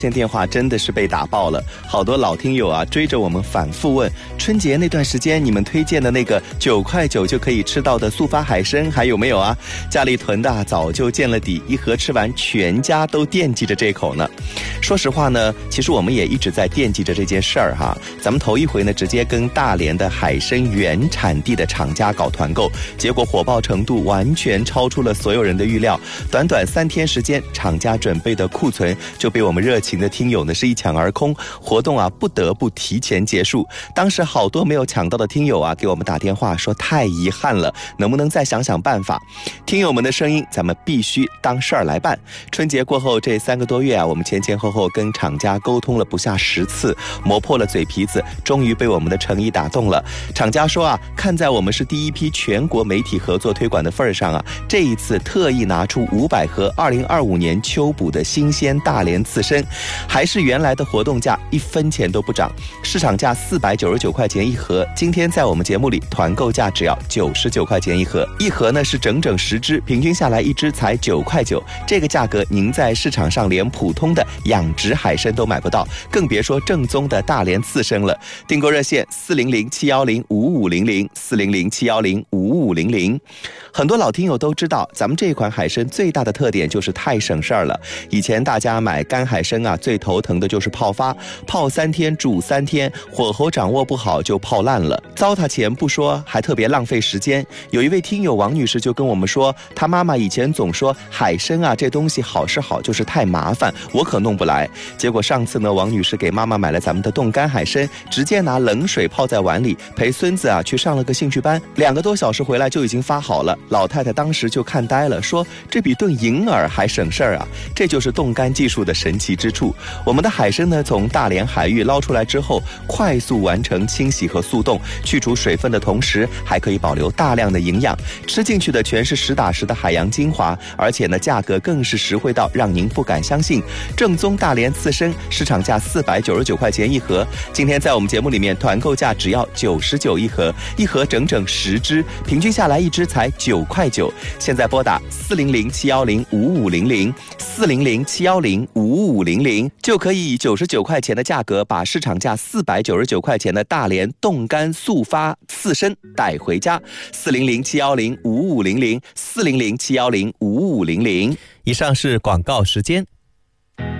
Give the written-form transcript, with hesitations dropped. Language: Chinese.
现电话真的是被打爆了，好多老听友啊追着我们反复问，春节那段时间你们推荐的那个9块9就可以吃到的速发海参还有没有啊？家里囤的早就见了底，一盒吃完全家都惦记着这口呢。说实话呢，其实我们也一直在惦记着这件事儿哈。咱们头一回呢直接跟大连的海参原产地的厂家搞团购，结果火爆程度完全超出了所有人的预料，短短3天时间，厂家准备的库存就被我们热情的听友呢是一抢而空，活动啊不得不提前结束。当时好多没有抢到的听友啊给我们打电话说太遗憾了，能不能再想想办法？听友们的声音咱们必须当事儿来办。春节过后这3个多月啊，我们前后跟厂家沟通了不下10次，磨破了嘴皮子，终于被我们的诚意打动了。厂家说啊，看在我们是第一批全国媒体合作推广的份上啊，这一次特意拿出500盒2025年秋捕的新鲜大连刺参，还是原来的活动价1分钱都不涨，市场价499块钱一盒，今天在我们节目里团购价只要99块钱一盒，一盒呢是整整10只，平均下来一只才9块9，这个价格您在市场上连普通的养殖海参都买不到，更别说正宗的大连刺参了。订购热线400-710-5500 400-710-5500。很多老听友都知道，咱们这款海参最大的特点就是太省事儿了。以前大家买干海参啊，最头疼的就是泡发，泡3天煮3天，火候掌握不好就泡烂了，糟蹋钱不说，还特别浪费时间。有一位听友王女士就跟我们说，她妈妈以前总说海参啊这东西好是好，就是太麻烦，我可弄不来。结果上次呢，王女士给妈妈买了咱们的冻干海参，直接拿冷水泡在碗里，陪孙子啊去上了个兴趣班，2个多小时回来就已经发好了。老太太当时就看呆了，说这比炖银耳还省事儿啊！这就是冻干技术的神奇之处。我们的海参呢，从大连海域捞出来之后，快速完成清洗和速冻，去除水分的同时，还可以保留大量的营养，吃进去的全是实打实的海洋精华，而且呢，价格更是实惠到让您不敢相信。正宗大连刺参市场价499块钱一盒，今天在我们节目里面团购价只要99一盒，一盒整整10只，平均下来一只才9块9。现在拨打400-710-5500 400-710-5500，就可以以99块钱的价格把市场价499块钱的大连冻干速发刺参带回家。400-710-5500 400-710-5500。以上是广告时间。